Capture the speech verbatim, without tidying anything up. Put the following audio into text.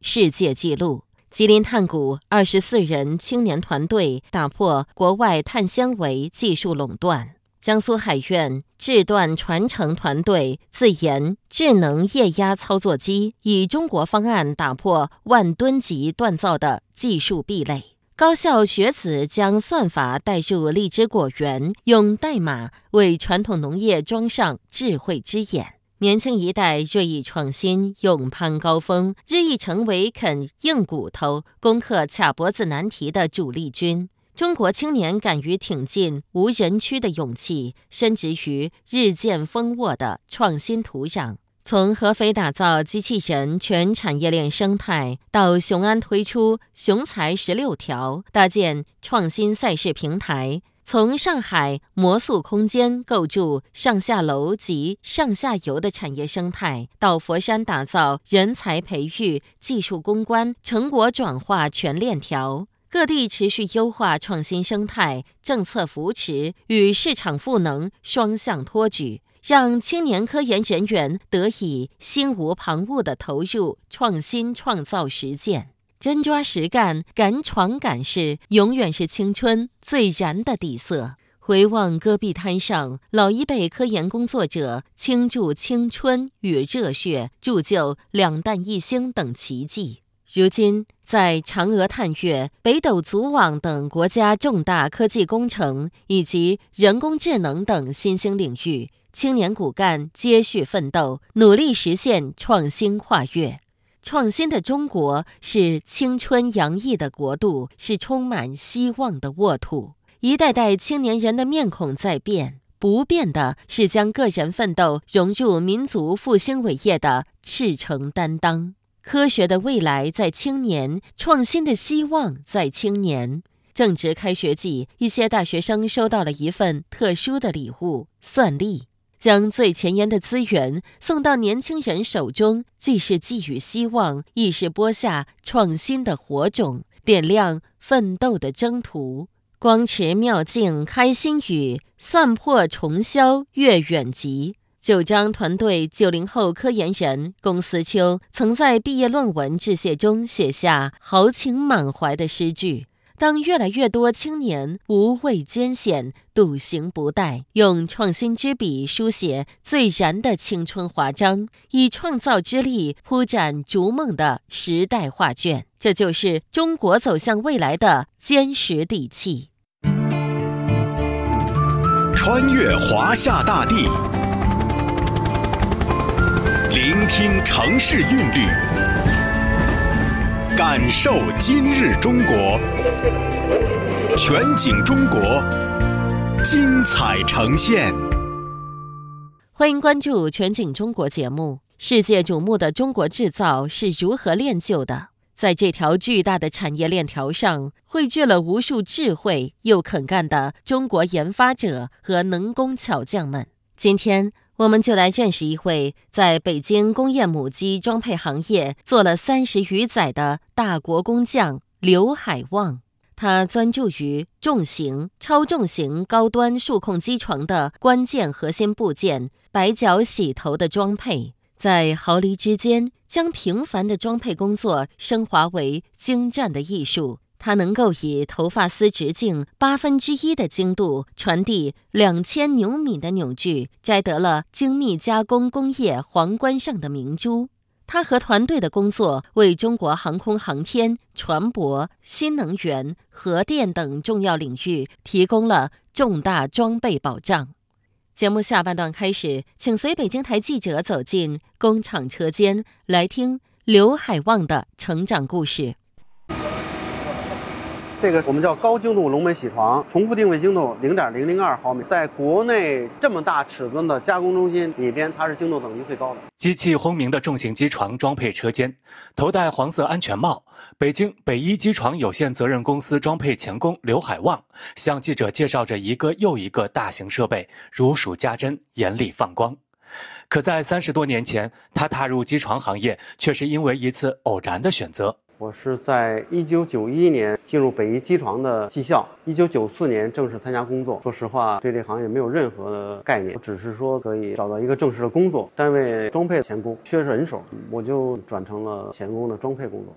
世界纪录。吉林探谷二十四人青年团队打破国外碳纤维技术垄断。江苏海院制段传承团队自研智能液压操作机，以中国方案打破万吨级锻造的技术壁垒。高校学子将算法带入荔枝果园，用代码为传统农业装上智慧之眼。年轻一代锐意创新，勇攀高峰，日益成为啃硬骨头、攻克卡脖子难题的主力军。中国青年敢于挺进无人区的勇气，深植于日渐丰沃的创新土壤。从合肥打造机器人全产业链生态，到雄安推出雄才十六条，搭建创新赛事平台；从上海魔速空间构筑上下楼及上下游的产业生态，到佛山打造人才培育、技术攻关、成果转化全链条。各地持续优化创新生态，政策扶持与市场赋能双向托举，让青年科研人员得以心无旁骛地投入创新创造实践。真抓实干，敢闯敢试，永远是青春最燃的底色。回望戈壁滩上，老一辈科研工作者倾注青春与热血，铸就两弹一星等奇迹。如今，在嫦娥探月、北斗组网等国家重大科技工程以及人工智能等新兴领域，青年骨干接续奋斗，努力实现创新跨越。创新的中国是青春洋溢的国度，是充满希望的沃土。一代代青年人的面孔在变，不变的是将个人奋斗融入民族复兴伟业的赤诚担当。科学的未来在青年，创新的希望在青年。正值开学季，一些大学生收到了一份特殊的礼物——算力。将最前沿的资源送到年轻人手中，既是寄予希望，亦是播下创新的火种，点亮奋斗的征途。光持妙境开新语，算破重霄越远极。九章团队九零后科研人龚思秋曾在毕业论文致谢中写下豪情满怀的诗句：当越来越多青年无畏艰险、笃行不怠，用创新之笔书写最燃的青春华章，以创造之力铺展逐梦的时代画卷，这就是中国走向未来的坚实底气。 穿越华夏大地，聆听城市韵律，感受今日中国，全景中国，精彩呈现。 欢迎关注全景中国节目。世界瞩目的中国制造是如何练就的？在这条巨大的产业链条上，汇聚了无数智慧又肯干的中国研发者和能工巧匠们。今天我们就来认识一位在北京工业母机装配行业做了三十余载的大国工匠刘海旺。他专注于重型、超重型高端数控机床的关键核心部件白角洗头的装配，在毫厘之间将平凡的装配工作升华为精湛的艺术。它能够以头发丝直径八分之一的精度传递两千牛米的扭矩，摘得了精密加工工业皇冠上的明珠。他和团队的工作为中国航空航天、船舶、新能源、核电等重要领域提供了重大装备保障。节目下半段开始，请随北京台记者走进工厂车间，来听刘海旺的成长故事。 这个我们叫高精度龙门铣床，重复定位精度 零点零零二毫米，在国内这么大尺寸的加工中心里边，它是精度等级最高的。 机器轰鸣的重型机床装配车间，头戴黄色安全帽，北京北一机床有限责任公司装配钳工刘海旺向记者介绍着一个又一个大型设备，如数家珍，严厉放光。可在三十多年前，他踏入机床行业，却是因为一次偶然的选择。 我是在一九九一年进入北一机床的技校，一九九四年正式参加工作。说实话，对这行业没有任何的概念，我只是说可以找到一个正式的工作，单位装配钳工缺人手，我就转成了钳工的装配工作。